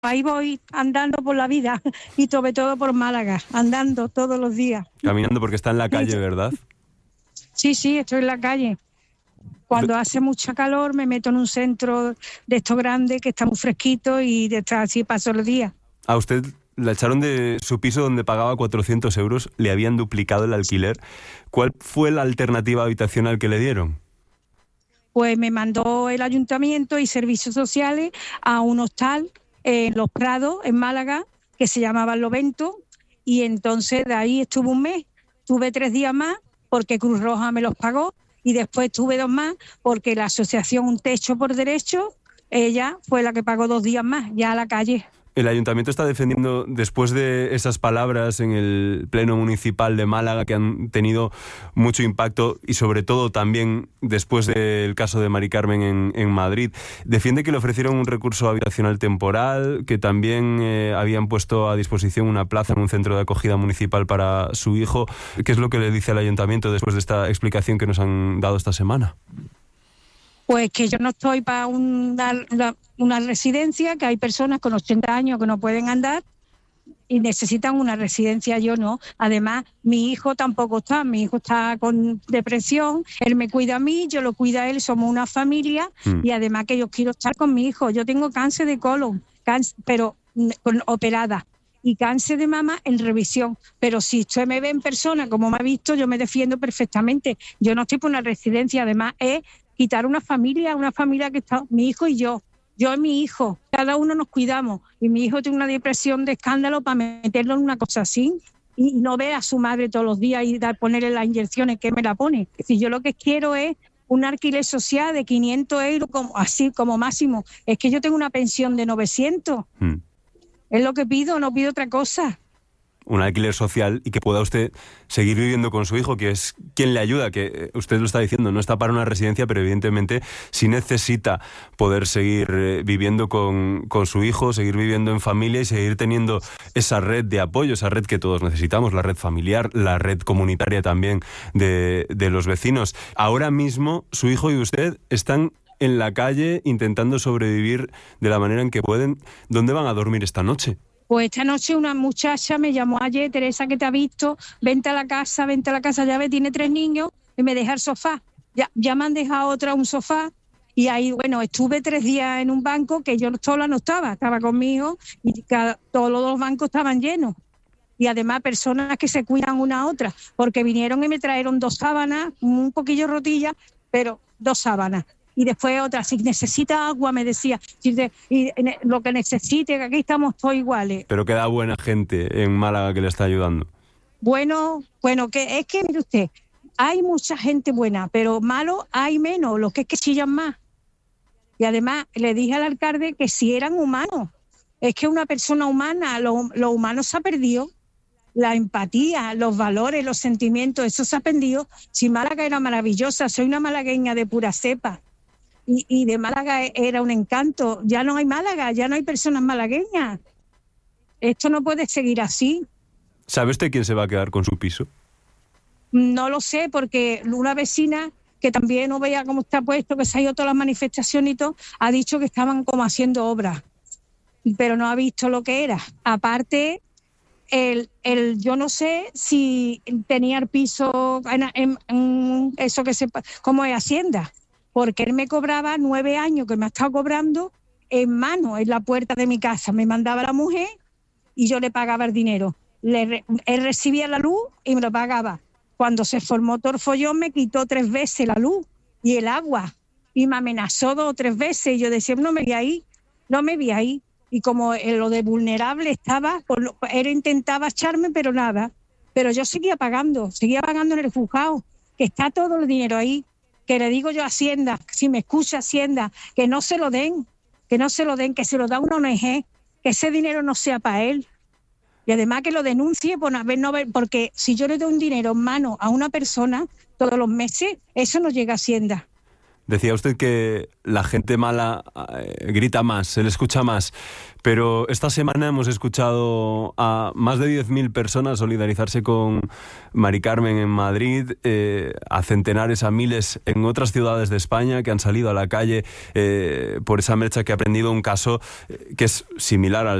Ahí voy andando por la vida y sobre todo por Málaga, andando todos los días. Caminando porque está en la calle, ¿verdad? Sí, estoy en la calle. Cuando hace mucha calor me meto en un centro de estos grandes que está muy fresquito y detrás así paso los días. A usted la echaron de su piso donde pagaba 400 euros, le habían duplicado el alquiler. ¿Cuál fue la alternativa habitacional que le dieron? Pues me mandó el ayuntamiento y servicios sociales a un hostal en Los Prados, en Málaga, que se llamaba Lovento, y entonces de ahí estuve un mes, tuve 3 días más porque Cruz Roja me los pagó, y después tuve 2 más porque la asociación Un Techo por Derecho, ella fue la que pagó 2 días más, ya a la calle. El ayuntamiento está defendiendo, después de esas palabras en el Pleno Municipal de Málaga, que han tenido mucho impacto, y sobre todo también después del caso de Mari Carmen en Madrid, defiende que le ofrecieron un recurso habitacional temporal, que también habían puesto a disposición una plaza en un centro de acogida municipal para su hijo. ¿Qué es lo que le dice el ayuntamiento después de esta explicación que nos han dado esta semana? Pues que yo no estoy para una residencia, que hay personas con 80 años que no pueden andar y necesitan una residencia, yo no. Además, mi hijo tampoco está, mi hijo está con depresión, él me cuida a mí, yo lo cuido a él, somos una familia, y además que yo quiero estar con mi hijo. Yo tengo cáncer de colon, pero operada, y cáncer de mama en revisión, pero si usted me ve en persona como me ha visto, yo me defiendo perfectamente. Yo no estoy por una residencia, además es quitar una familia que está mi hijo y yo y mi hijo, cada uno nos cuidamos, y mi hijo tiene una depresión de escándalo para meterlo en una cosa así y no ve a su madre todos los días y ponerle las inyecciones que me la pone. Si yo lo que quiero es un alquiler social de 500 euros así como máximo, es que yo tengo una pensión de 900. Es lo que pido, no pido otra cosa. Un alquiler social y que pueda usted seguir viviendo con su hijo, que es quien le ayuda, que usted lo está diciendo, no está para una residencia, pero evidentemente sí necesita poder seguir viviendo con su hijo, seguir viviendo en familia y seguir teniendo esa red de apoyo, esa red que todos necesitamos, la red familiar, la red comunitaria también de los vecinos. Ahora mismo su hijo y usted están en la calle intentando sobrevivir de la manera en que pueden. ¿Dónde van a dormir esta noche? Pues esta noche una muchacha me llamó ayer, Teresa, que te ha visto, vente a la casa, ya ve, tiene 3 niños, y me deja el sofá. Ya me han dejado otra un sofá, y ahí, bueno, estuve 3 días en un banco que yo sola no estaba conmigo, y todos los bancos estaban llenos. Y además personas que se cuidan una a otra, porque vinieron y me trajeron 2 sábanas, un poquillo rotillas, pero 2 sábanas. Y después otra, si necesita agua, me decía, y lo que necesite, que aquí estamos todos iguales. Pero queda buena gente en Málaga que le está ayudando. Bueno, que es que, mire usted, hay mucha gente buena, pero malo hay menos, los que chillan más. Y además le dije al alcalde que si eran humanos, es que una persona humana, lo humano se ha perdido. La empatía, los valores, los sentimientos, eso se ha perdido. Si Málaga era maravillosa, soy una malagueña de pura cepa. Y de Málaga era un encanto. Ya no hay Málaga, ya no hay personas malagueñas. Esto no puede seguir así. ¿Sabe usted quién se va a quedar con su piso? No lo sé, porque una vecina, que también no veía cómo está puesto, que se ha ido a todas las manifestaciones y todo, ha dicho que estaban como haciendo obras, pero no ha visto lo que era. Aparte, yo no sé si tenía el piso en eso que como es Hacienda, porque él me cobraba 9 años que me ha estado cobrando en mano, en la puerta de mi casa. Me mandaba la mujer y yo le pagaba el dinero. Él recibía la luz y me lo pagaba. Cuando se formó todo el follón me quitó 3 veces la luz y el agua y me amenazó 2 o 3 veces. Y yo decía, no me vi ahí. Y como lo de vulnerable estaba, él intentaba echarme, pero nada. Pero yo seguía pagando en el juzgado, que está todo el dinero ahí. Que le digo yo a Hacienda, si me escucha Hacienda, que no se lo den, que se lo da una ONG, que ese dinero no sea para él. Y además que lo denuncie porque si yo le doy un dinero en mano a una persona todos los meses, eso no llega a Hacienda. Decía usted que la gente mala grita más, se le escucha más, pero esta semana hemos escuchado a más de 10.000 personas solidarizarse con Mari Carmen en Madrid, a centenares, a miles en otras ciudades de España que han salido a la calle por esa marcha, que ha aprendido un caso que es similar al